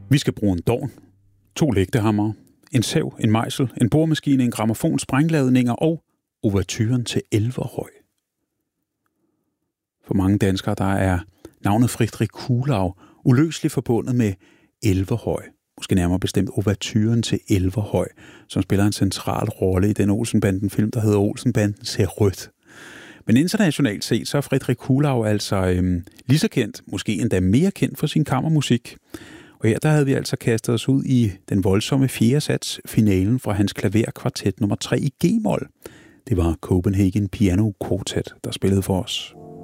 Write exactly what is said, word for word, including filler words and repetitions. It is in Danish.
Vi skal bruge en dovn, to lægtehammer, en sav, en mejsel, en boremaskine, en grammofon, sprængladninger og ouverturen til Elverhøj. For mange danskere der er navnet Friedrich Kuhlau uløseligt forbundet med Elverhøj. Måske nærmere bestemt ouverturen til Elverhøj, som spiller en central rolle i den Olsenbanden-film, der hedder Olsenbanden ser rødt. Men internationalt set, så er Friedrich Kuhlau altså øhm, lige så kendt, måske endda mere kendt for sin kammermusik. Og her der havde vi altså kastet os ud i den voldsomme fjerde sats, finalen fra hans klaverkvartet nummer tre i G-mol. Det var Copenhagen Piano Quartet, der spillede for os.